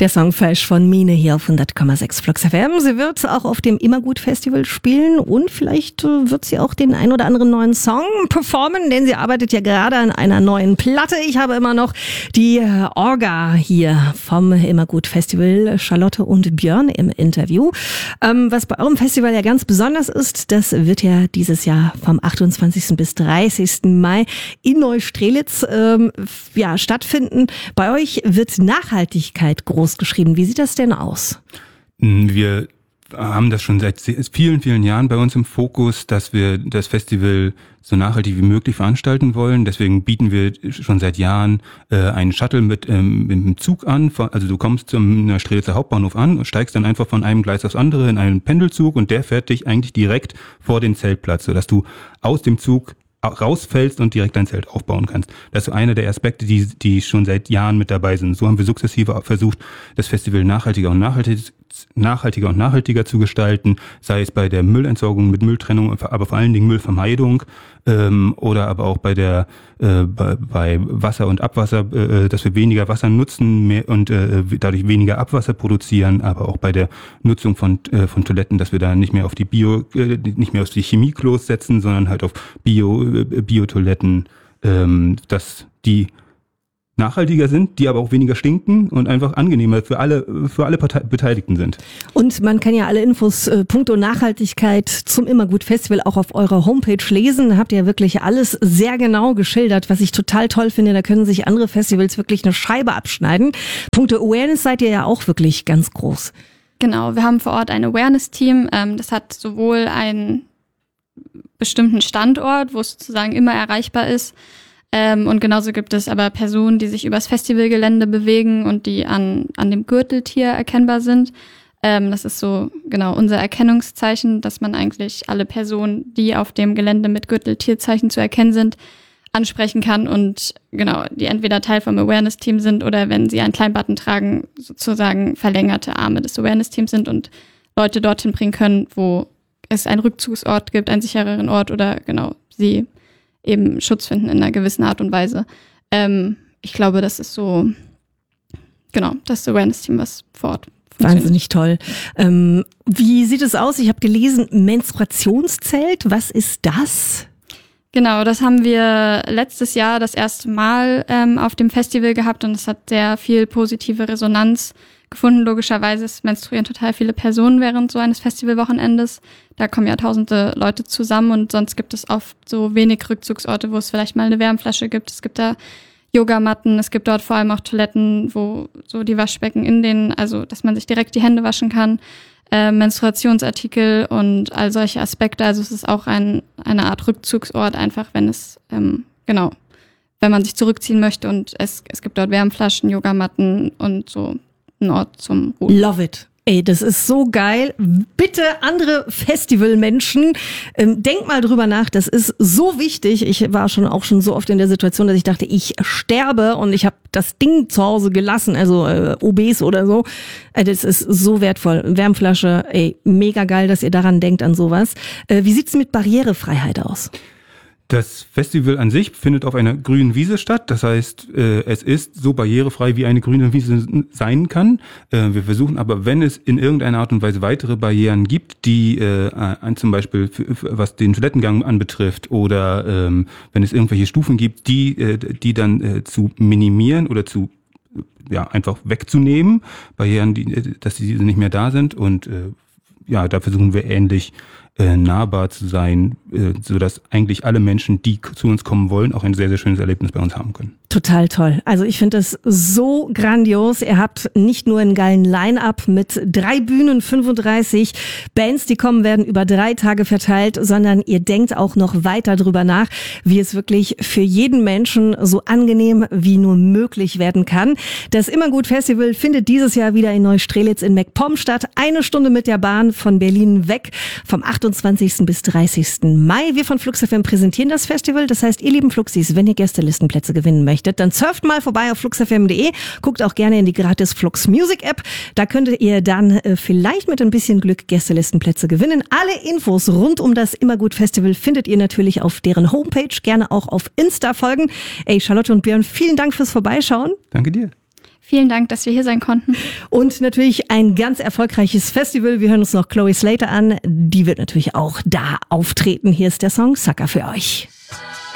Der Song Falsch von Mine hier auf 100,6 Flux FM. Sie wird auch auf dem Immergut Festival spielen und vielleicht wird sie auch den ein oder anderen neuen Song performen, denn sie arbeitet ja gerade an einer neuen Platte. Ich habe immer noch die Orga hier vom Immergut Festival, Charlotte und Björn im Interview. Was bei eurem Festival ja ganz besonders ist, das wird ja dieses Jahr vom 28. bis 30. Mai in Neustrelitz stattfinden. Bei euch wird Nachhaltigkeit groß geschrieben. Wie sieht das denn aus? Wir haben das schon seit vielen, vielen Jahren bei uns im Fokus, dass wir das Festival so nachhaltig wie möglich veranstalten wollen. Deswegen bieten wir schon seit Jahren einen Shuttle mit dem Zug an. Also du kommst zum Neustrelitzer Hauptbahnhof an und steigst dann einfach von einem Gleis aufs andere in einen Pendelzug und der fährt dich eigentlich direkt vor den Zeltplatz, sodass du aus dem Zug rausfällst und direkt dein Zelt aufbauen kannst. Das ist so einer der Aspekte, die schon seit Jahren mit dabei sind. So haben wir sukzessive versucht, das Festival nachhaltiger und nachhaltiger zu gestalten, sei es bei der Müllentsorgung mit Mülltrennung, aber vor allen Dingen Müllvermeidung, oder aber auch bei Wasser und Abwasser, dass wir weniger Wasser nutzen und dadurch weniger Abwasser produzieren, aber auch bei der Nutzung von Toiletten, dass wir da nicht mehr auf die Chemieklos setzen, sondern halt auf Bio-Toiletten, dass die nachhaltiger sind, die aber auch weniger stinken und einfach angenehmer für alle Beteiligten sind. Und man kann ja alle Infos puncto Nachhaltigkeit zum Immergut Festival auch auf eurer Homepage lesen. Da habt ihr ja wirklich alles sehr genau geschildert, was ich total toll finde. Da können sich andere Festivals wirklich eine Scheibe abschneiden. Puncto Awareness seid ihr ja auch wirklich ganz groß. Genau, wir haben vor Ort ein Awareness-Team. Das hat sowohl einen bestimmten Standort, wo es sozusagen immer erreichbar ist, und genauso gibt es aber Personen, die sich übers Festivalgelände bewegen und die an dem Gürteltier erkennbar sind. Das ist so genau unser Erkennungszeichen, dass man eigentlich alle Personen, die auf dem Gelände mit Gürteltierzeichen zu erkennen sind, ansprechen kann und genau, die entweder Teil vom Awareness-Team sind oder wenn sie einen kleinen Button tragen, sozusagen verlängerte Arme des Awareness-Teams sind und Leute dorthin bringen können, wo es einen Rückzugsort gibt, einen sichereren Ort oder genau, sie eben Schutz finden in einer gewissen Art und Weise. Ich glaube, das ist so, genau, das Awareness-Team, was vor Ort funktioniert. Wahnsinnig toll. Wie sieht es aus? Ich habe gelesen, Menstruationszelt, was ist das? Genau, das haben wir letztes Jahr das erste Mal auf dem Festival gehabt und es hat sehr viel positive Resonanz gefunden. Logischerweise, es menstruieren total viele Personen während so eines Festivalwochenendes. Da kommen ja tausende Leute zusammen und sonst gibt es oft so wenig Rückzugsorte, wo es vielleicht mal eine Wärmflasche gibt. Es gibt da Yogamatten, es gibt dort vor allem auch Toiletten, wo so die Waschbecken also dass man sich direkt die Hände waschen kann, Menstruationsartikel und all solche Aspekte. Also es ist auch eine Art Rückzugsort, einfach wenn es, wenn man sich zurückziehen möchte und es gibt dort Wärmflaschen, Yogamatten und so ein Ort zum Ruhen. Love it. Ey, das ist so geil. Bitte andere Festivalmenschen, denk mal drüber nach. Das ist so wichtig. Ich war auch schon so oft in der Situation, dass ich dachte, ich sterbe und ich habe das Ding zu Hause gelassen, also OBs oder so. Das ist so wertvoll. Wärmflasche, ey, mega geil, dass ihr daran denkt an sowas. Wie sieht's mit Barrierefreiheit aus? Das Festival an sich findet auf einer grünen Wiese statt. Das heißt, es ist so barrierefrei, wie eine grüne Wiese sein kann. Wir versuchen aber, wenn es in irgendeiner Art und Weise weitere Barrieren gibt, die zum Beispiel was den Toilettengang anbetrifft oder wenn es irgendwelche Stufen gibt, die dann zu minimieren oder zu einfach wegzunehmen, Barrieren, dass die nicht mehr da sind und da versuchen wir ähnlich nahbar zu sein, sodass eigentlich alle Menschen, die zu uns kommen wollen, auch ein sehr, sehr schönes Erlebnis bei uns haben können. Total toll. Also ich finde das so grandios. Ihr habt nicht nur einen geilen Line-Up mit 3 Bühnen, 35 Bands, die kommen werden, über 3 Tage verteilt, sondern ihr denkt auch noch weiter drüber nach, wie es wirklich für jeden Menschen so angenehm wie nur möglich werden kann. Das Immergut Festival findet dieses Jahr wieder in Neustrelitz in MacPom statt. 1 Stunde mit der Bahn von Berlin weg, vom 28. bis 30. Mai. Wir von Flux FM präsentieren das Festival. Das heißt, ihr lieben Fluxis, wenn ihr Gästelistenplätze gewinnen möchtet, dann surft mal vorbei auf fluxfm.de. Guckt auch gerne in die gratis Flux Music App. Da könntet ihr dann vielleicht mit ein bisschen Glück Gästelistenplätze gewinnen. Alle Infos rund um das Immergut Festival findet ihr natürlich auf deren Homepage. Gerne auch auf Insta folgen. Ey, Charlotte und Björn, vielen Dank fürs Vorbeischauen. Danke dir. Vielen Dank, dass wir hier sein konnten. Und natürlich ein ganz erfolgreiches Festival. Wir hören uns noch Chloe Slater an. Die wird natürlich auch da auftreten. Hier ist der Song Sucker für euch.